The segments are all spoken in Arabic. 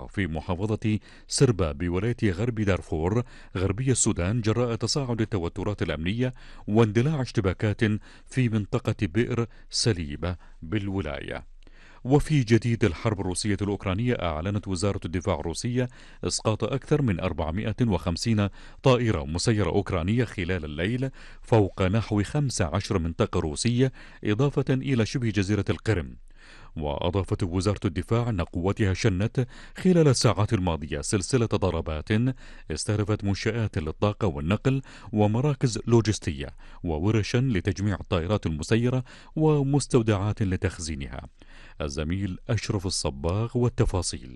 الشرطة في محافظة سربا بولاية غرب دارفور غربي السودان جراء تصاعد التوترات الأمنية واندلاع اشتباكات في منطقة بئر سليبة بالولاية. وفي جديد الحرب الروسية الأوكرانية، أعلنت وزارة الدفاع الروسية إسقاط أكثر من 450 طائرة مسيرة أوكرانية خلال الليل فوق نحو 15 منطقة روسية، إضافة إلى شبه جزيرة القرم. وأضافت وزارة الدفاع أن قواتها شنت خلال الساعات الماضية سلسلة ضربات استهدفت منشآت للطاقة والنقل ومراكز لوجستية وورشا لتجميع الطائرات المسيرة ومستودعات لتخزينها. الزميل أشرف الصباغ والتفاصيل.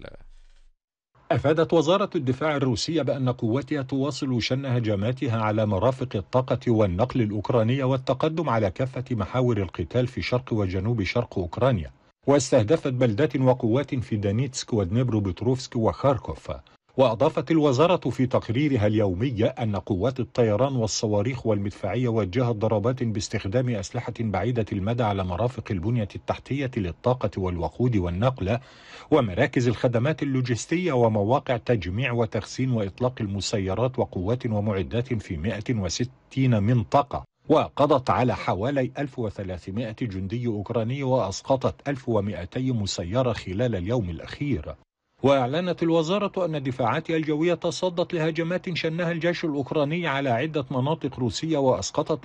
أفادت وزارة الدفاع الروسية بأن قواتها تواصل شن هجماتها على مرافق الطاقة والنقل الأوكرانية والتقدم على كافة محاور القتال في شرق وجنوب شرق أوكرانيا، واستهدفت بلدات وقوات في دانيتسك ودنيبرو بتروفسك وخاركوف. وأضافت الوزارة في تقريرها اليومي أن قوات الطيران والصواريخ والمدفعية وجهت ضربات باستخدام أسلحة بعيدة المدى على مرافق البنية التحتية للطاقة والوقود والنقل ومراكز الخدمات اللوجستية ومواقع تجميع وتخزين وإطلاق المسيرات وقوات ومعدات في 160 منطقة، وقضت على حوالي 1300 جندي أوكراني وأسقطت 1200 مسيرة خلال اليوم الأخير. وأعلنت الوزارة أن دفاعاتها الجوية صدت لهجمات شنها الجيش الأوكراني على عدة مناطق روسية وأسقطت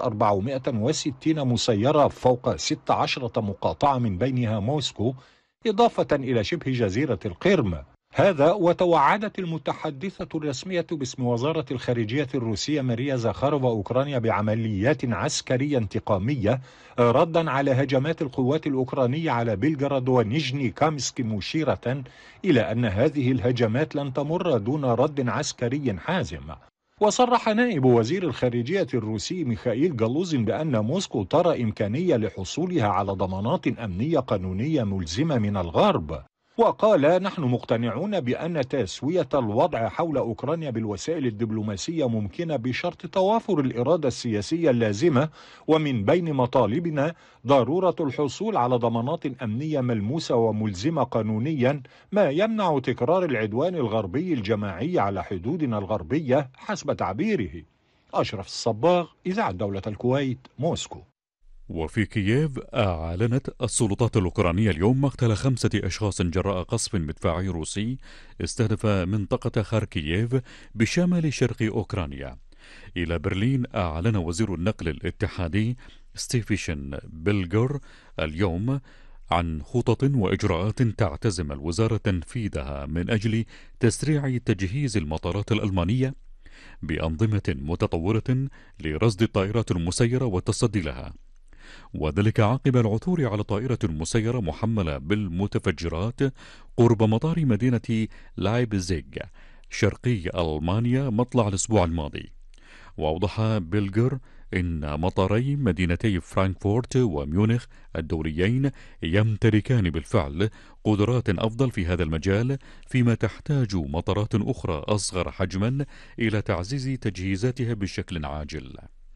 460 مسيرة فوق 16 مقاطعة من بينها موسكو، إضافة إلى شبه جزيرة القرم. هذا وتوعدت المتحدثة الرسمية باسم وزارة الخارجية الروسية ماريا زاخاروفا أوكرانيا بعمليات عسكرية انتقامية ردا على هجمات القوات الأوكرانية على بلغراد ونيجني كامسك، مشيرة إلى أن هذه الهجمات لن تمر دون رد عسكري حازم. وصرح نائب وزير الخارجية الروسي ميخائيل جالوزين بأن موسكو ترى إمكانية لحصولها على ضمانات أمنية قانونية ملزمة من الغرب، وقال: نحن مقتنعون بأن تسوية الوضع حول أوكرانيا بالوسائل الدبلوماسية ممكنة بشرط توافر الإرادة السياسية اللازمة، ومن بين مطالبنا ضرورة الحصول على ضمانات أمنية ملموسة وملزمة قانونيا ما يمنع تكرار العدوان الغربي الجماعي على حدودنا الغربية حسب تعبيره. أشرف الصباغ، إذاعة دولة الكويت، موسكو. وفي كييف، أعلنت السلطات الأوكرانية اليوم مقتل 5 أشخاص جراء قصف مدفعي روسي استهدف منطقة خاركييف بشمال شرق أوكرانيا. إلى برلين، أعلن وزير النقل الاتحادي ستيفيشن بيلغر اليوم عن خطط وإجراءات تعتزم الوزارة تنفيذها من أجل تسريع تجهيز المطارات الألمانية بأنظمة متطورة لرصد الطائرات المسيرة والتصدي لها، وذلك عقب العثور على طائرة مسيرة محملة بالمتفجرات قرب مطار مدينة لايبزيغ شرقي ألمانيا مطلع الأسبوع الماضي. وأوضح بيلغر إن مطاري مدينتي فرانكفورت وميونخ الدوليين يمتلكان بالفعل قدرات أفضل في هذا المجال، فيما تحتاج مطارات أخرى أصغر حجما إلى تعزيز تجهيزاتها بشكل عاجل.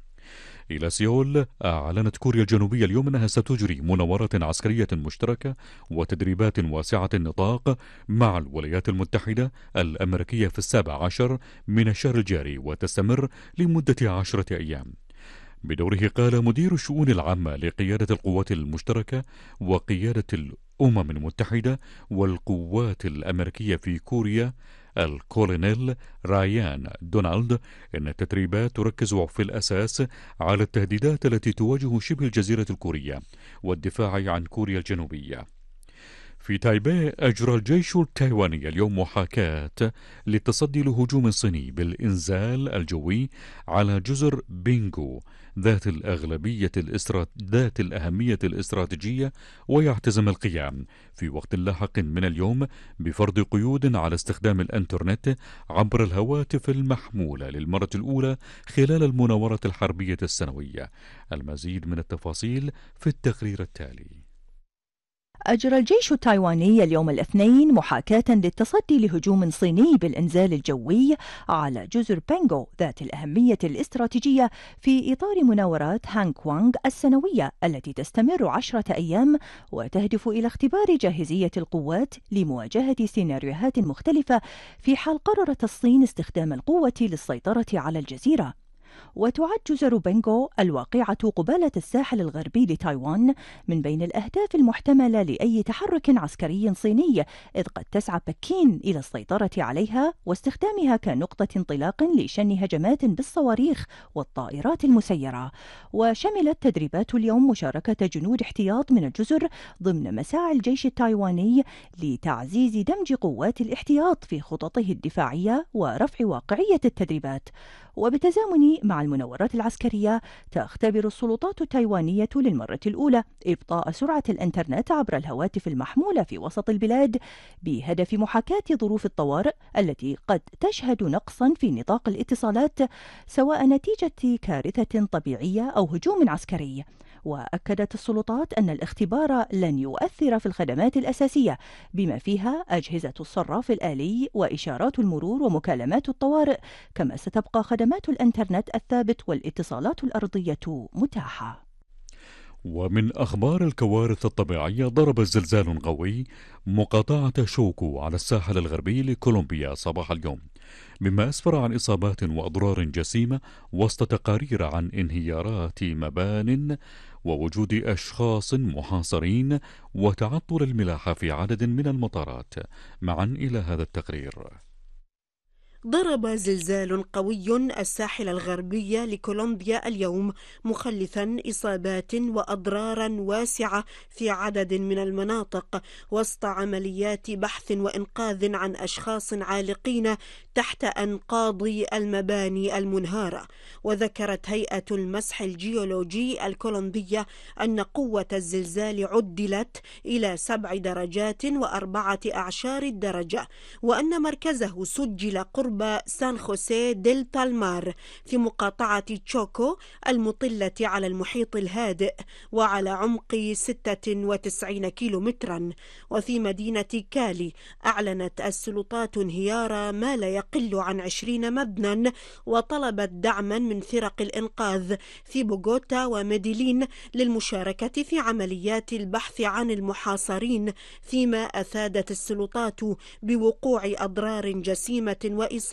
إلى سيول، أعلنت كوريا الجنوبية اليوم أنها ستجري مناورات عسكرية مشتركة وتدريبات واسعة النطاق مع الولايات المتحدة الأمريكية في 17 من الشهر الجاري، وتستمر لمدة 10 أيام. بدوره قال مدير الشؤون العامة لقيادة القوات المشتركة وقيادة الأمم المتحدة والقوات الأمريكية في كوريا الكولونيل رايان دونالد إن التدريبات تركز في الأساس على التهديدات التي تواجه شبه الجزيرة الكورية والدفاع عن كوريا الجنوبية. في تايبي، أجرى الجيش التايواني اليوم محاكاة للتصدي لهجوم صيني بالإنزال الجوي على جزر بينغو ذات الأهمية الاستراتيجية، ويعتزم القيام في وقت لاحق من اليوم بفرض قيود على استخدام الإنترنت عبر الهواتف المحمولة للمرة الأولى خلال المناورة الحربية السنوية. المزيد من التفاصيل في التقرير التالي. أجرى الجيش التايواني اليوم الاثنين محاكاة للتصدي لهجوم صيني بالإنزال الجوي على جزر بينغو ذات الأهمية الاستراتيجية في إطار مناورات هانغ كوانغ السنوية التي تستمر 10 أيام وتهدف إلى اختبار جاهزية القوات لمواجهة سيناريوهات مختلفة في حال قررت الصين استخدام القوة للسيطرة على الجزيرة. وتعد جزر بينغو الواقعة قبالة الساحل الغربي لتايوان من بين الأهداف المحتملة لأي تحرك عسكري صيني، إذ قد تسعى بكين إلى السيطرة عليها واستخدامها كنقطة انطلاق لشن هجمات بالصواريخ والطائرات المسيرة. وشملت تدريبات اليوم مشاركة جنود احتياط من الجزر ضمن مساعي الجيش التايواني لتعزيز دمج قوات الاحتياط في خططه الدفاعية ورفع واقعية التدريبات. وبالتزامن مع المناورات العسكرية تختبر السلطات التايوانية للمرة الأولى إبطاء سرعة الإنترنت عبر الهواتف المحمولة في وسط البلاد بهدف محاكاة ظروف الطوارئ التي قد تشهد نقصا في نطاق الاتصالات سواء نتيجة كارثة طبيعية أو هجوم عسكري. وأكدت السلطات أن الاختبار لن يؤثر في الخدمات الأساسية بما فيها أجهزة الصراف الآلي وإشارات المرور ومكالمات الطوارئ، كما ستبقى خدمات الإنترنت الثابت والاتصالات الأرضية متاحة. ومن أخبار الكوارث الطبيعية، ضرب زلزال قوي مقاطعة شوكو على الساحل الغربي لكولومبيا صباح اليوم، مما أسفر عن إصابات وأضرار جسيمة وسط تقارير عن انهيارات مبان ووجود أشخاص محاصرين وتعطل الملاحة في عدد من المطارات. معا إلى هذا التقرير. ضرب زلزال قوي الساحل الغربي لكولومبيا اليوم، مخلفا إصابات وأضرارا واسعة في عدد من المناطق وسط عمليات بحث وإنقاذ عن أشخاص عالقين تحت أنقاض المباني المنهارة. وذكرت هيئة المسح الجيولوجي الكولومبية أن قوة الزلزال عدلت إلى 7 درجات و4 أعشار الدرجة، وأن مركزه سجل قرب سان خوسيه ديل بالمار في مقاطعة تشوكو المطلة على المحيط الهادئ وعلى عمق 96 كيلومترا. وفي مدينة كالي أعلنت السلطات انهيار ما لا يقل عن 20 مبنى، وطلبت دعما من فرق الإنقاذ في بوغوتا وميديلين للمشاركة في عمليات البحث عن المحاصرين، فيما أفادت السلطات بوقوع أضرار جسيمة وإصابات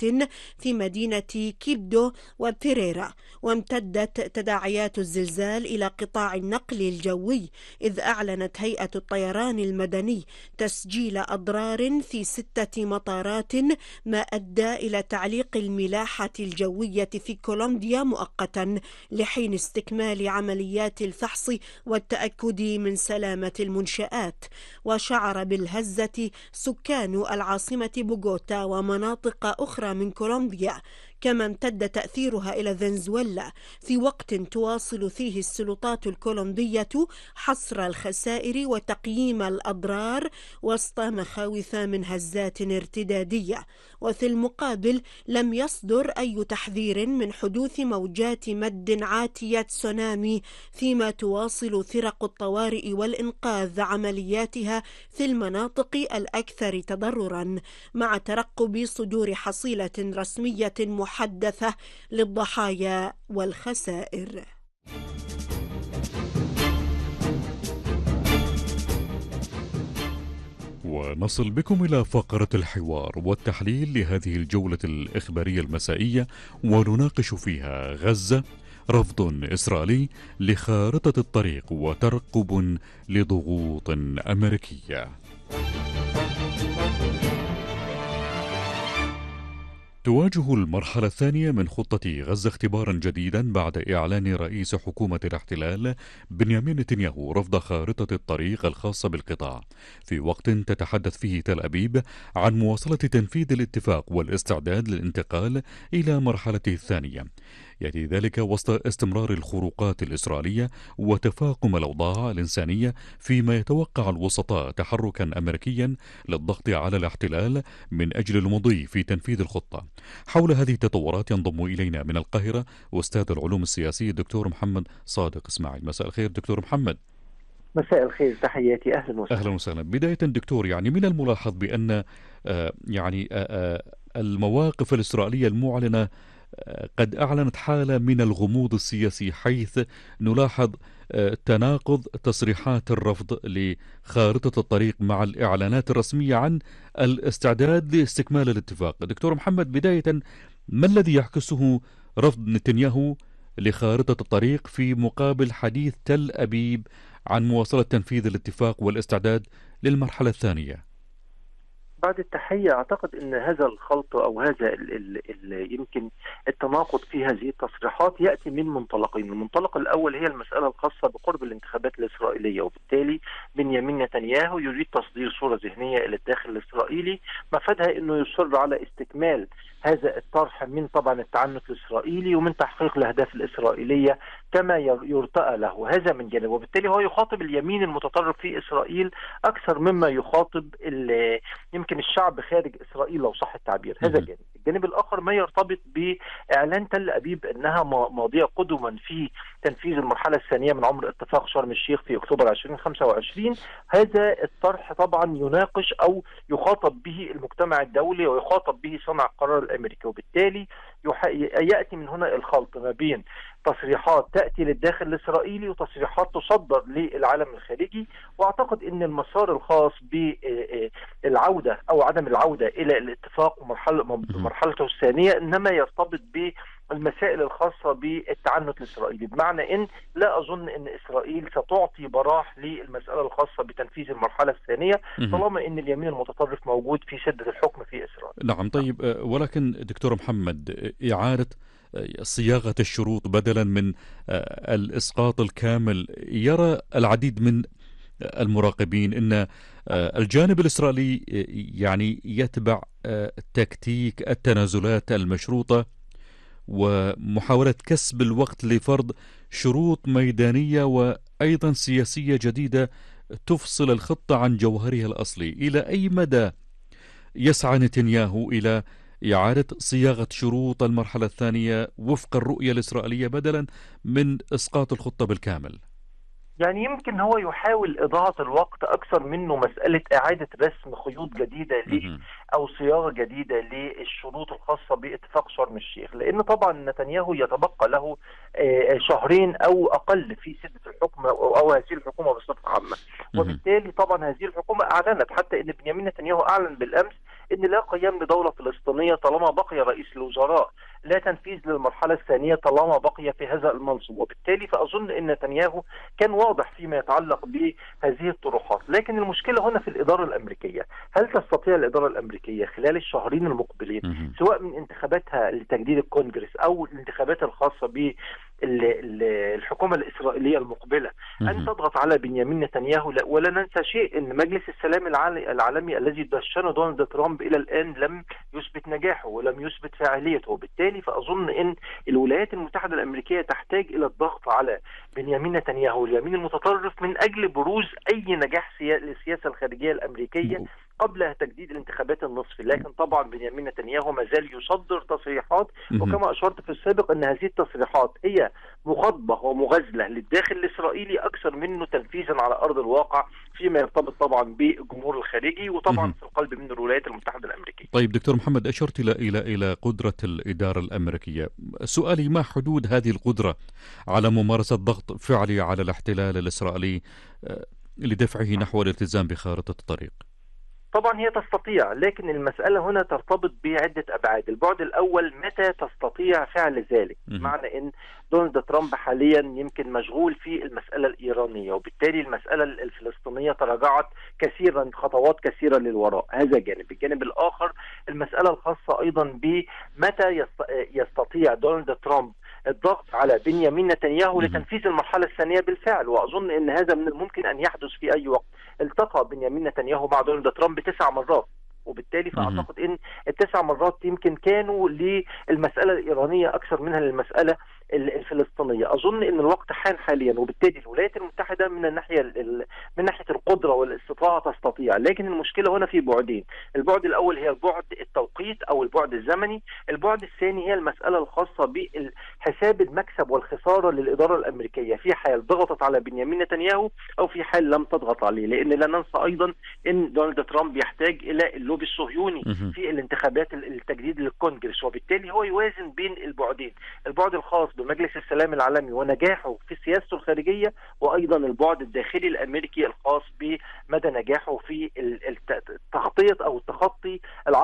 في مدينة كيبدو وبيريرا. وامتدت تداعيات الزلزال إلى قطاع النقل الجوي، إذ أعلنت هيئة الطيران المدني تسجيل أضرار في 6 مطارات، ما أدى إلى تعليق الملاحة الجوية في كولومبيا مؤقتا لحين استكمال عمليات الفحص والتأكد من سلامة المنشآت. وشعر بالهزة سكان العاصمة بوغوتا ومناطق أخرى من كولومبيا، كما امتد تأثيرها إلى فنزويلا في وقت تواصل فيه السلطات الكولومبية حصر الخسائر وتقييم الأضرار وسط مخاوف من هزات ارتدادية. وفي المقابل لم يصدر أي تحذير من حدوث موجات مد عاتية تسونامي، فيما تواصل فرق الطوارئ والإنقاذ عملياتها في المناطق الأكثر تضررا، مع ترقب صدور حصيلة رسمية محدثة للضحايا والخسائر. ونصل بكم إلى فقرة الحوار والتحليل لهذه الجولة الإخبارية المسائية، ونناقش فيها غزة، رفض إسرائيلي لخارطة الطريق وترقب لضغوط أمريكية. تواجه المرحلة الثانية من خطة غزة اختبارا جديدا بعد إعلان رئيس حكومة الاحتلال بنيامين نتنياهو رفض خارطة الطريق الخاصة بالقطاع، في وقت تتحدث فيه تل أبيب عن مواصلة تنفيذ الاتفاق والاستعداد للانتقال إلى مرحلته الثانية. يأتي ذلك وسط استمرار الخروقات الإسرائيلية وتفاقم الأوضاع الإنسانية، فيما يتوقع الوسطاء تحركا أمريكيا للضغط على الاحتلال من أجل المضي في تنفيذ الخطة. حول هذه التطورات ينضم إلينا من القاهرة أستاذ العلوم السياسية الدكتور محمد صادق إسماعيل. مساء الخير دكتور محمد. مساء الخير، تحياتي، أهلا وسهلا. أهلا وسهلا. بداية دكتور، يعني من الملاحظ بأن المواقف الإسرائيلية المعلنة قد أعلنت حالة من الغموض السياسي، حيث نلاحظ تناقض تصريحات الرفض لخارطة الطريق مع الإعلانات الرسمية عن الاستعداد لاستكمال الاتفاق. دكتور محمد، بداية ما الذي يعكسه رفض نتنياهو لخارطة الطريق في مقابل حديث تل أبيب عن مواصلة تنفيذ الاتفاق والاستعداد للمرحلة الثانية؟ بعد التحية، أعتقد أن هذا الخلط أو هذا يمكن التناقض في هذه التصريحات يأتي من منطلقين. المنطلق الأول هي المسألة الخاصة بقرب الانتخابات الإسرائيلية، وبالتالي بنيامين نتنياهو يريد تصدير صورة ذهنية إلى الداخل الإسرائيلي مفادها أنه يصر على استكمال هذا الطرح من طبعا التعنت الإسرائيلي ومن تحقيق الأهداف الإسرائيلية كما يرتأى له. هذا من جانب، وبالتالي هو يخاطب اليمين المتطرف في إسرائيل أكثر مما يخاطب يمكن الشعب خارج إسرائيل لو صح التعبير. هذا جانب. الجانب الآخر ما يرتبط بإعلان تل أبيب أنها ماضية قدما في تنفيذ المرحلة الثانية من عمر اتفاق شرم الشيخ في أكتوبر 2025. هذا الطرح طبعا يناقش أو يخاطب به المجتمع الدولي ويخاطب به صانع القرار الأمريكي، وبالتالي يأتي من هنا الخلط ما بين تصريحات تأتي للداخل الإسرائيلي وتصريحات تصدر للعالم الخارجي. وأعتقد أن المسار الخاص بالعودة أو عدم العودة إلى الاتفاق ومرحلته الثانية إنما يرتبط بالمسائل الخاصة بالتعنت الإسرائيلي، بمعنى أن لا أظن أن إسرائيل ستعطي براح للمسألة الخاصة بتنفيذ المرحلة الثانية طالما أن اليمين المتطرف موجود في سدة الحكم في إسرائيل. نعم، طيب، ولكن دكتور محمد، إعادة صياغة الشروط بدلا من الإسقاط الكامل، يرى العديد من المراقبين أن الجانب الإسرائيلي يعني يتبع تكتيك التنازلات المشروطة ومحاولة كسب الوقت لفرض شروط ميدانية وأيضا سياسية جديدة تفصل الخطة عن جوهرها الأصلي. إلى أي مدى يسعى نتنياهو إلى إعادة صياغة شروط المرحلة الثانية وفق الرؤية الإسرائيلية بدلا من إسقاط الخطة بالكامل؟ يعني يمكن هو يحاول إضاعة الوقت أكثر منه مسألة إعادة رسم خيوط جديدة أو صياغة جديدة للشروط الخاصة باتفاق شرم الشيخ، لأن طبعا نتنياهو يتبقى له شهرين أو أقل في سدة الحكم أو هذه الحكومة بصفة عامة. وبالتالي طبعا هذه الحكومة أعلنت، حتى أن بنيامين نتنياهو أعلن بالأمس أن لا قيام بدولة فلسطينية طالما بقي رئيس الوزراء، لا تنفيذ للمرحلة الثانية طالما بقي في هذا المنصب. وبالتالي فأظن أن نتنياهو كان واضح فيما يتعلق بهذه الطروحات. لكن المشكلة هنا في الإدارة الأمريكية. هل تستطيع الإدارة الأمريكية خلال الشهرين المقبلين سواء من انتخاباتها لتجديد الكونجرس أو الانتخابات الخاصة بالحكومة الإسرائيلية المقبلة أن تضغط على بنيامين نتنياهو؟ لا، ولا ننسى شيء، أن مجلس السلام العالمي الذي دشنه دونالد ترامب إلى الآن لم يثبت نجاحه ولم يثبت فاعليته. وبالتالي فأظن أن الولايات المتحدة الأمريكية تحتاج إلى الضغط على بنيامين نتنياهو واليمين المتطرف من أجل بروز أي نجاح للسياسة الخارجية الأمريكية قبل تجديد الانتخابات النصفي. لكن طبعا بنيامين نتنياهو ما زال يصدر تصريحات، وكما أشرت في السابق أن هذه التصريحات هي مخاطبة ومغازلة للداخل الإسرائيلي أكثر منه تنفيذا على أرض الواقع فيما يرتبط طبعا بالجمهور الخارجي وطبعا في القلب من الولايات المتحدة الأمريكية. طيب دكتور محمد، أشرت إلى قدرة الإدارة الأمريكية. سؤالي، ما حدود هذه القدرة على ممارسة ضغط فعلي على الاحتلال الإسرائيلي لدفعه نحو الالتزام بخارطة الطريق؟ طبعا هي تستطيع، لكن المسألة هنا ترتبط بعدة أبعاد. البعد الأول، متى تستطيع فعل ذلك؟ معنى أن دونالد ترامب حاليا يمكن مشغول في المسألة الإيرانية، وبالتالي المسألة الفلسطينية تراجعت كثيرا، خطوات كثيرة للوراء. هذا جانب. الجانب الآخر المسألة الخاصة أيضا بمتى يستطيع دونالد ترامب الضغط على بنيامين نتنياهو لتنفيذ المرحلة الثانية بالفعل. وأظن أن هذا من الممكن أن يحدث في أي وقت. التقى بنيامين نتنياهو مع دونالد ترامب 9 مرات، وبالتالي فأعتقد أن ال9 مرات يمكن كانوا للمسألة الإيرانية أكثر منها للمسألة الفلسطينية. أظن أن الوقت حان حاليا، وبالتالي الولايات المتحدة من ناحية القدرة والاستطاعة تستطيع، لكن المشكلة هنا في بعدين. البعد الأول هي البعد التوقيت أو البعد الزمني، البعد الثاني هي المسألة الخاصة بحساب المكسب والخسارة للإدارة الأمريكية في حال ضغطت على بنيامين نتنياهو أو في حال لم تضغط عليه، لأن لا ننسى أيضا أن دونالد ترامب يحتاج إلى اللوبي الصهيوني في الانتخابات التجديد للكونجرس، وبالتالي هو يوازن بين البعدين، البعد الخاص بمجلس السلام العالمي ونجاحه في سياسته الخارجية، وأيضا البعد الداخلي الأمريكي الخاص بمدى نجاحه في التغطية أو التخطي